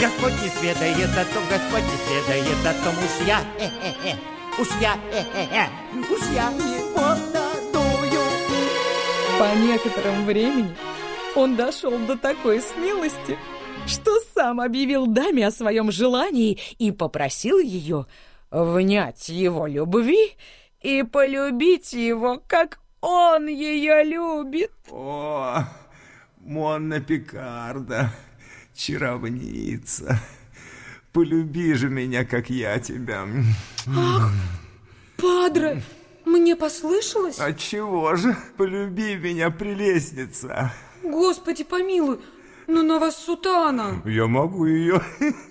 Господь не сведает о том, Господь не сведает о том, уж я, уж я его надую. По некоторому времени он дошел до такой смелости, что сам объявил даме о своем желании и попросил ее внять его любви и полюбить его, как он ее любит. О, Монна Пикарда, чаровница, полюби же меня, как я тебя. Ах, падре, мне послышалось? Отчего же? Полюби меня, прелестница. Господи помилуй, но на вас сутана. Я могу ее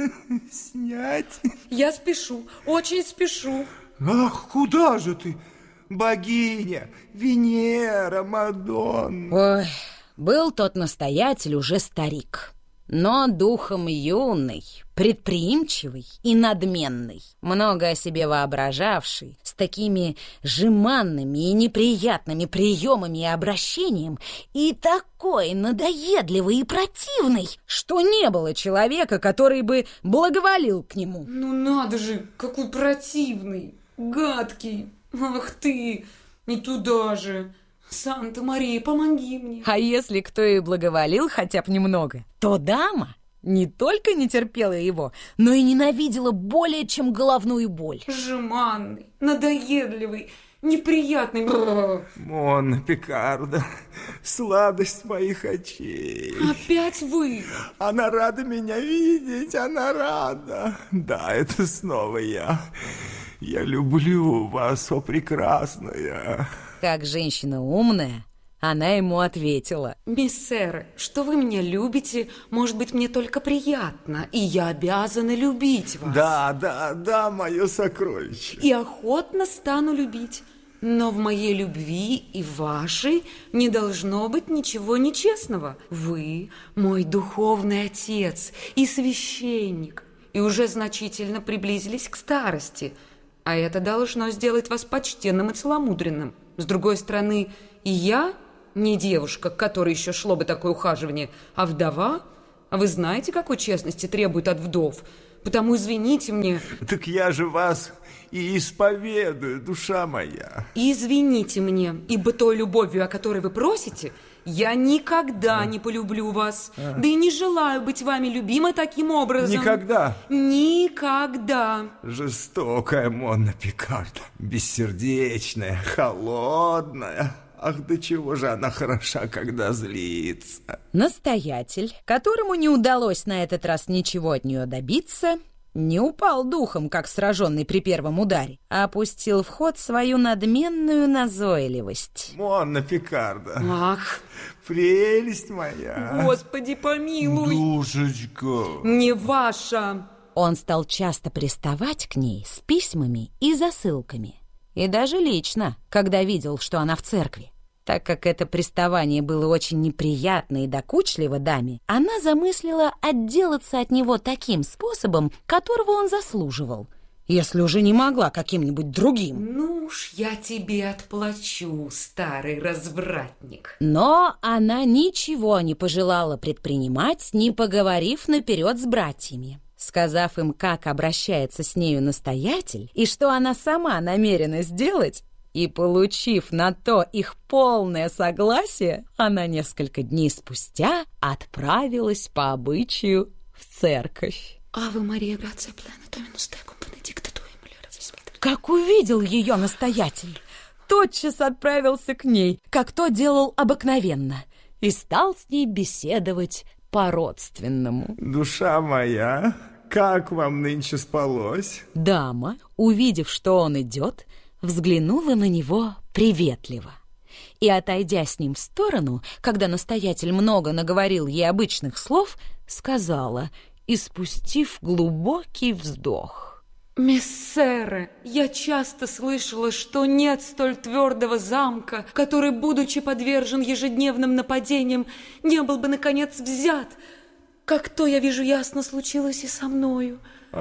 снять. Я спешу, очень спешу. Ах, куда же ты, богиня, Венера, Мадонна? Ой, был тот настоятель уже старик, но духом юный, предприимчивый и надменный, много о себе воображавший, с такими жеманными и неприятными приемами и обращением, и такой надоедливый и противный, что не было человека, который бы благоволил к нему. Ну надо же, какой противный, гадкий. Ах ты, не туда же. Санта-Мария, помоги мне. А если кто и благоволил хотя бы немного, то дама не только не терпела его, но и ненавидела более, чем головную боль. Жеманный, надоедливый, неприятный. Монна Пикарда, сладость моих очей. Опять вы? Она рада меня видеть, она рада. Да, это снова я. Я люблю вас, о прекрасная. Как женщина умная, она ему ответила: Миссеры, что вы меня любите, может быть, мне только приятно, и я обязана любить вас. Да, мое сокровище. И охотно стану любить. Но в моей любви и вашей не должно быть ничего нечестного. Вы мой духовный отец и священник, и уже значительно приблизились к старости, а это должно сделать вас почтенным и целомудренным. С другой стороны, и я не девушка, к которой еще шло бы такое ухаживание, а вдова. А вы знаете, какой честности требует от вдов? Потому извините мне. Так я же вас и исповедую, душа моя. И извините мне, ибо той любовью, о которой вы просите, я никогда не полюблю вас. Да и не желаю быть вами любимой таким образом. Никогда? Никогда. Жестокая Монна Пикарда, бессердечная, холодная. Ах, до чего же она хороша, когда злится. Настоятель, которому не удалось на этот раз ничего от нее добиться, не упал духом, как сраженный при первом ударе, а опустил в ход свою надменную назойливость. Монна Пикарда. Ах, прелесть моя. Господи помилуй. Душечка. Не ваша. Он стал часто приставать к ней с письмами и засылками. И даже лично, когда видел, что она в церкви. Так как это приставание было очень неприятно и докучливо даме, она замыслила отделаться от него таким способом, которого он заслуживал, если уже не могла каким-нибудь другим. Ну уж я тебе отплачу, старый развратник. Но она ничего не пожелала предпринимать, не поговорив наперед с братьями. Сказав им, как обращается с нею настоятель, и что она сама намерена сделать, и получив на то их полное согласие, она несколько дней спустя отправилась по обычаю в церковь. Аве Мария, грация плена, Доминус текум бенедикта туи мулерас. Как увидел ее настоятель, тотчас отправился к ней, как то делал обыкновенно, и стал с ней беседовать по-родственному. Душа моя, как вам нынче спалось? Дама, увидев, что он идет, взглянула на него приветливо. И, отойдя с ним в сторону, когда настоятель много наговорил ей обычных слов, сказала, испустив глубокий вздох: Мессеры, я часто слышала, что нет столь твердого замка, который, будучи подвержен ежедневным нападениям, не был бы, наконец, взят. Как то, я вижу, ясно случилось и со мною.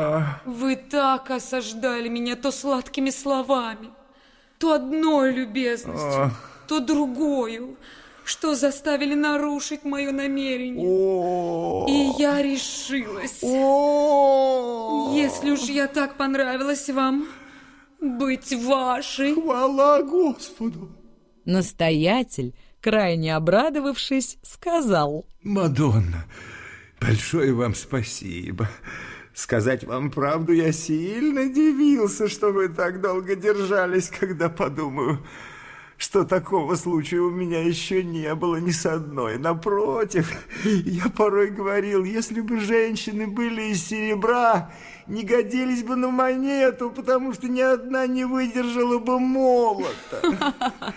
Вы так осаждали меня то сладкими словами, то одной любезностью, то другою, что заставили нарушить мое намерение. И я решилась. Если уж я так понравилась вам, быть вашей. Хвала Господу! Настоятель, крайне обрадовавшись, сказал: Мадонна, большое вам спасибо. Сказать вам правду, я сильно дивился, что вы так долго держались, когда подумаю, что такого случая у меня еще не было ни с одной. Напротив, я порой говорил, если бы женщины были из серебра, не годились бы на монету, потому что ни одна не выдержала бы молота.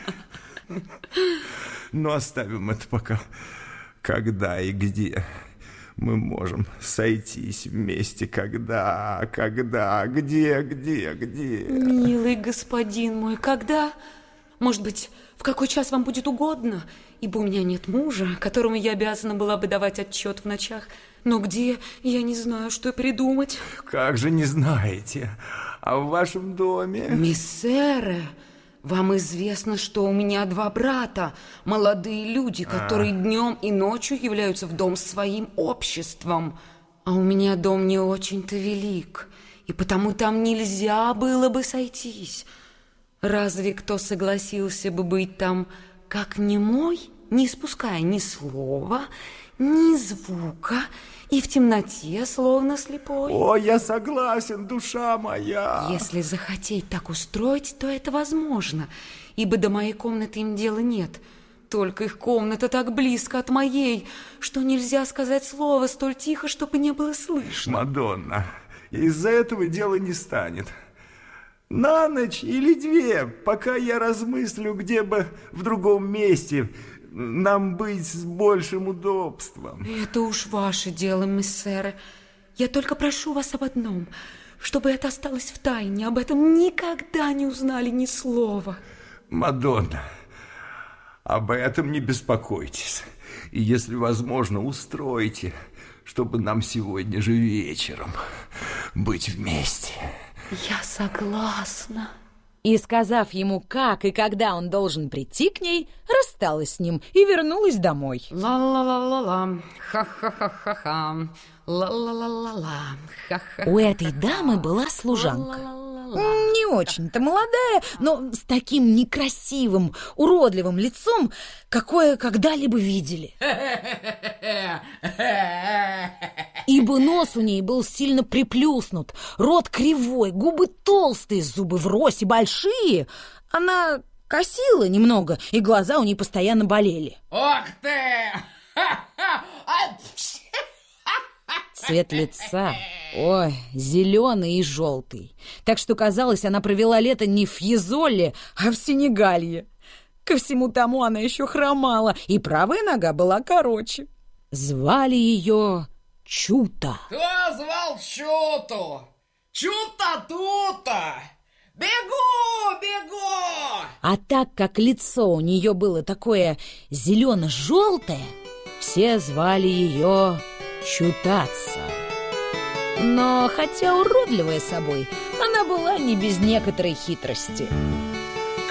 Но оставим это пока. Когда и где мы можем сойтись вместе? Когда, где? Милый господин мой, когда? Может быть, в какой час вам будет угодно? Ибо у меня нет мужа, которому я обязана была бы давать отчет в ночах. Но где, я не знаю, что придумать. Как же не знаете? А в вашем доме? Миссере, вам известно, что у меня 2 брата, молодые люди, которые днем и ночью являются в дом своим обществом. А у меня дом не очень-то велик, и потому там нельзя было бы сойтись. Разве кто согласился бы быть там, как немой, не испуская ни слова, ни звука, и в темноте, словно слепой? О, я согласен, душа моя. Если захотеть так устроить, то это возможно, ибо до моей комнаты им дела нет. Только их комната так близко от моей, что нельзя сказать слово столь тихо, чтобы не было слышно. Мадонна, из-за этого дела не станет. На ночь или 2, пока я размыслю, где бы в другом месте нам быть с большим удобством. Это уж ваше дело, миссере. Я только прошу вас об одном, чтобы это осталось в тайне, об этом никогда не узнали ни слова. Мадонна, об этом не беспокойтесь. И если возможно, устройте, чтобы нам сегодня же вечером быть вместе. Я согласна. И, сказав ему, как и когда он должен прийти к ней, рассталась с ним и вернулась домой. Ла-ла-ла-ла-ла, ха-ха-ха-ха-ха, ла-ла-ла-ла-ла, ха-ха. У этой дамы была служанка. Не очень-то молодая, но с таким некрасивым, уродливым лицом, какое когда-либо видели. Ибо нос у ней был сильно приплюснут, рот кривой, губы толстые, зубы врозь и большие. Она косила немного, и глаза у ней постоянно болели. Ох ты! Цвет лица, ой, зеленый и желтый. Так что, казалось, она провела лето не в Фьезоле, а в Сенегалье. Ко всему тому она еще хромала, и правая нога была короче. Звали ее Чута. Кто звал Чуту? Чута-тута! Бегу! А так как лицо у нее было такое зелено-желтое, все звали ее Чутаца. Но хотя уродливая собой, она была не без некоторой хитрости.